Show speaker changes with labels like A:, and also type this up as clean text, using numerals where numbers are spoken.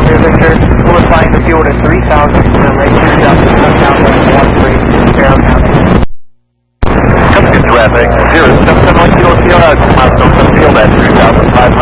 A: Clear Victor. We'll assign the fuel to 3,000 for rate 2,013 Sparrow County.
B: Connecticut traffic, 071 Kilo Sierra, milestone field at 3,500.